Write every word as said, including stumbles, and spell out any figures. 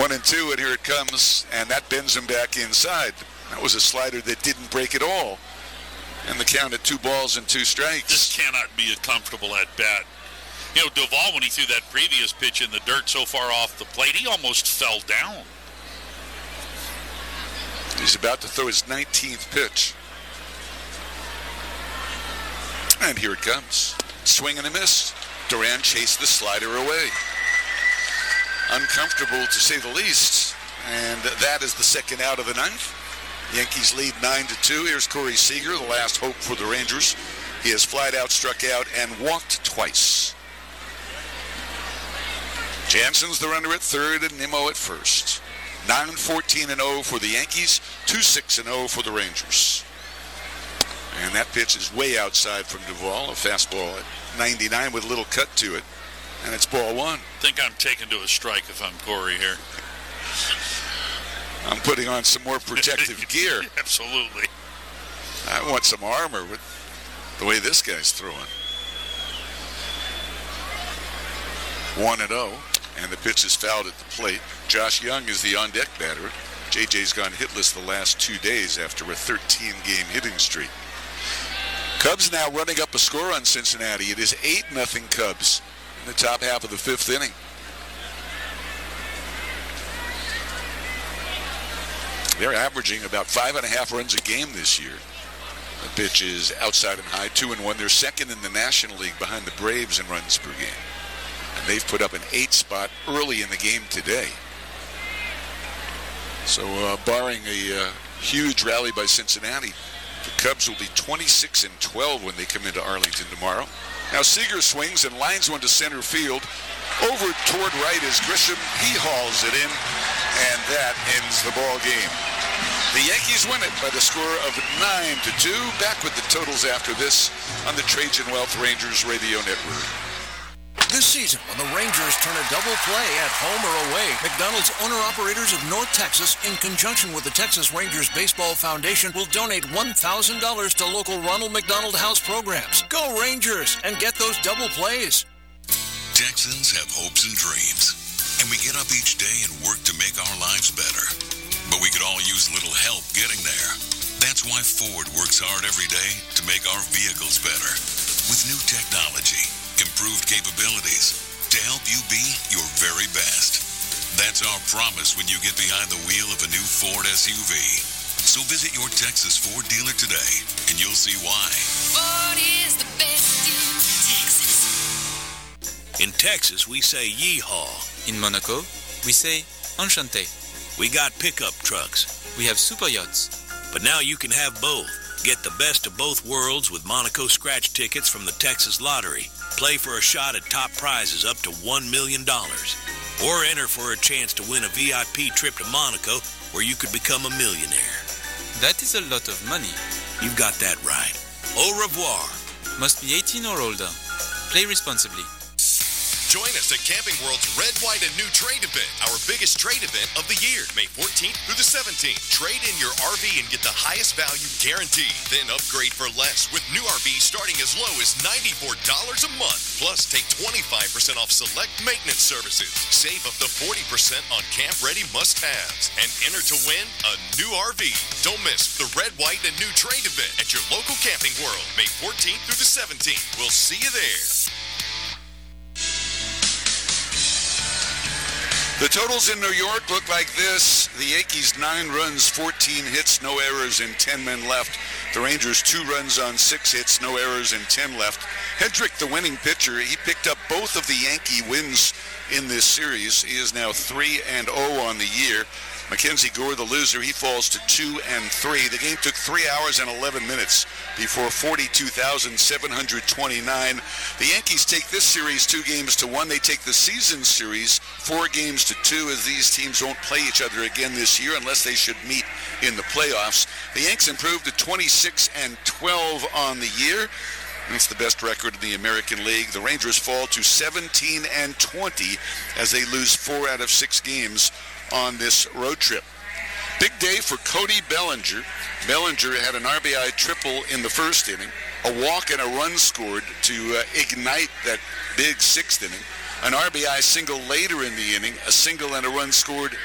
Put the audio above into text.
One and two, and here it comes, and that bends him back inside. That was a slider that didn't break at all. And the count at two balls and two strikes. This cannot be a comfortable at bat. You know, Duvall, when he threw that previous pitch in the dirt so far off the plate, he almost fell down. He's about to throw his nineteenth pitch. And here it comes. Swing and a miss. Duran chased the slider away. Uncomfortable, to say the least. And that is the second out of the ninth. Yankees lead nine to two. Here's Corey Seager, the last hope for the Rangers. He has flied out, struck out, and walked twice. Jansen's the runner at third and Nimmo at first. nine fourteen and oh for the Yankees, two six and oh for the Rangers. And that pitch is way outside from Duvall, a fastball at ninety-nine with a little cut to it. And it's ball one. I think I'm taken to a strike if I'm Corey here. I'm putting on some more protective gear. Absolutely. I want some armor with the way this guy's throwing. one and oh, and the pitch is fouled at the plate. Josh Young is the on-deck batter. J J's gone hitless the last two days after a thirteen-game hitting streak. Cubs now running up a score on Cincinnati. It is eight nothing Cubs in the top half of the fifth inning. They're averaging about five and a half runs a game this year. The pitch is outside and high, two and one. They're second in the National League behind the Braves in runs per game. And they've put up an eight spot early in the game today. So uh, barring a uh, huge rally by Cincinnati, the Cubs will be twenty-six and twelve when they come into Arlington tomorrow. Now Seager swings and lines one to center field. Over toward right is Grisham. He hauls it in, and that ends the ball game. The Yankees win it by the score of nine to two. Back with the totals after this on the Trajan Wealth Rangers Radio Network. This season, when the Rangers turn a double play at home or away, McDonald's owner-operators of North Texas, in conjunction with the Texas Rangers Baseball Foundation, will donate one thousand dollars to local Ronald McDonald House programs. Go Rangers and get those double plays. Texans have hopes and dreams, and we get up each day and work to make our lives better. But we could all use a little help getting there. That's why Ford works hard every day to make our vehicles better. With new technology, improved capabilities, to help you be your very best. That's our promise when you get behind the wheel of a new Ford S U V. So visit your Texas Ford dealer today, and you'll see why. Ford is the best in Texas. In Texas, we say yeehaw. In Monaco, we say enchanté. We got pickup trucks. We have super yachts. But now you can have both. Get the best of both worlds with Monaco scratch tickets from the Texas Lottery. Play for a shot at top prizes up to one million dollars. Or enter for a chance to win a V I P trip to Monaco where you could become a millionaire. That is a lot of money. You've got that right. Au revoir. Must be eighteen or older. Play responsibly. Join us at Camping World's Red, White, and New Trade event, our biggest trade event of the year, May fourteenth through the seventeenth. Trade in your R V and get the highest value guaranteed. Then upgrade for less with new R Vs starting as low as ninety-four dollars a month. Plus, take twenty-five percent off select maintenance services. Save up to forty percent on camp-ready must-haves. And enter to win a new R V. Don't miss the Red, White, and New Trade event at your local Camping World, May fourteenth through the seventeenth. We'll see you there. The totals in New York look like this. The Yankees, nine runs, fourteen hits, no errors, and ten men left. The Rangers, two runs on six hits, no errors, and ten left. Hendrick, the winning pitcher, he picked up both of the Yankee wins in this series. He is now three and oh on the year. Mackenzie Gore, the loser, he falls to two and three. The game took three hours and eleven minutes before forty-two thousand seven hundred twenty-nine. The Yankees take this series two games to one. They take the season series four games to two, as these teams won't play each other again this year unless they should meet in the playoffs. The Yanks improved to twenty-six and twelve on the year. That's the best record in the American League. The Rangers fall to seventeen and twenty as they lose four out of six games on this road trip. Big day for Cody Bellinger. Bellinger had an R B I triple in the first inning, a walk and a run scored to uh, ignite that big sixth inning, an R B I single later in the inning, a single and a run scored